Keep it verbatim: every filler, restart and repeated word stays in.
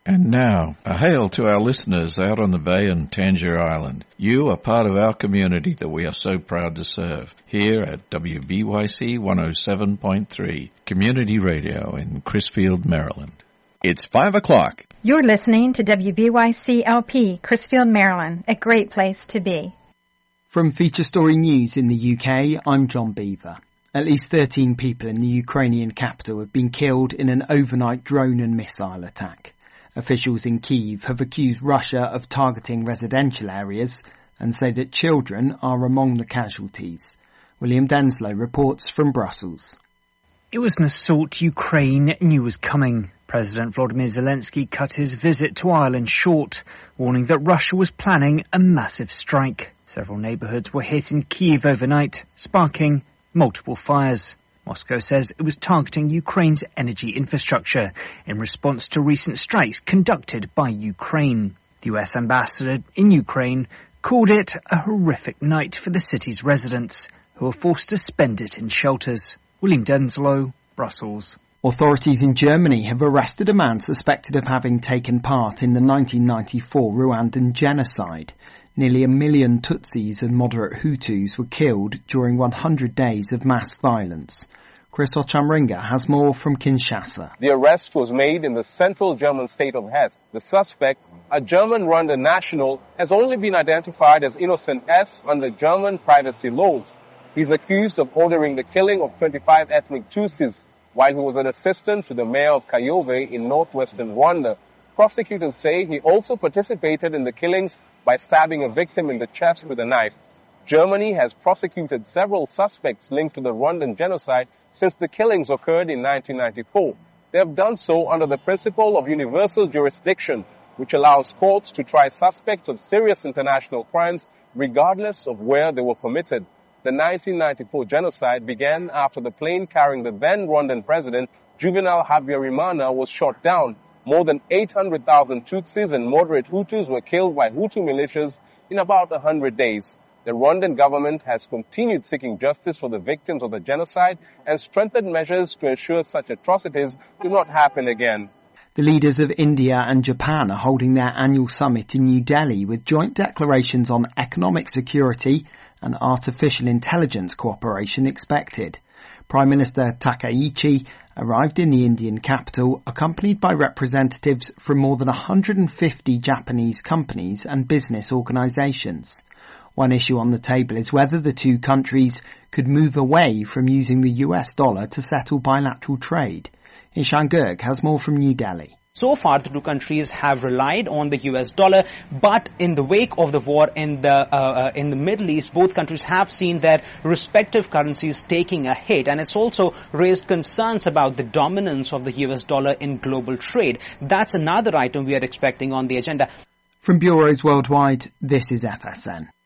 And now, a hail to our listeners out on the bay and Tangier Island. You are part of our community that we are so proud to serve here at W B Y C one oh seven point three, Community Radio in Crisfield, Maryland. It's five o'clock. You're listening to W B Y C L P, Crisfield, Maryland, a great place to be. From Feature Story News in the U K, I'm John Beaver. At least thirteen people in the Ukrainian capital have been killed in an overnight drone and missile attack. Officials in Kyiv have accused Russia of targeting residential areas and say that children are among the casualties. William Denslow reports from Brussels. It was an assault Ukraine knew was coming. President Volodymyr Zelensky cut his visit to Ireland short, warning that Russia was planning a massive strike. Several neighbourhoods were hit in Kyiv overnight, sparking multiple fires. Moscow says it was targeting Ukraine's energy infrastructure in response to recent strikes conducted by Ukraine. The U S ambassador in Ukraine called it a horrific night for the city's residents, who were forced to spend it in shelters. William Denslow, Brussels. Authorities in Germany have arrested a man suspected of having taken part in the nineteen ninety-four Rwandan genocide. Nearly a million Tutsis and moderate Hutus were killed during one hundred days of mass violence. Chris Ochamringa has more from Kinshasa. The arrest was made in the central German state of Hesse. The suspect, a German Rwandan national, has only been identified as Innocent S under German privacy laws. He's accused of ordering the killing of twenty-five ethnic Tutsis while he was an assistant to the mayor of Kayove in northwestern Rwanda. Prosecutors say he also participated in the killings by stabbing a victim in the chest with a knife. Germany has prosecuted several suspects linked to the Rwandan genocide since the killings occurred in nineteen ninety-four. They have done so under the principle of universal jurisdiction, which allows courts to try suspects of serious international crimes regardless of where they were committed. The nineteen ninety-four genocide began after the plane carrying the then Rwandan president, Juvenal Habyarimana, was shot down. More than eight hundred thousand Tutsis and moderate Hutus were killed by Hutu militias in about one hundred days. The Rwandan government has continued seeking justice for the victims of the genocide and strengthened measures to ensure such atrocities do not happen again. The leaders of India and Japan are holding their annual summit in New Delhi with joint declarations on economic security and artificial intelligence cooperation expected. Prime Minister Takaichi arrived in the Indian capital accompanied by representatives from more than one hundred fifty Japanese companies and business organisations. One issue on the table is whether the two countries could move away from using the U S dollar to settle bilateral trade. Ishan Gurg has more from New Delhi. So far, the two countries have relied on the U S dollar, but in the wake of the war in the uh, uh, in the Middle East, both countries have seen their respective currencies taking a hit, and it's also raised concerns about the dominance of the U S dollar in global trade. That's another item we are expecting on the agenda. From bureaus worldwide, this is F S N.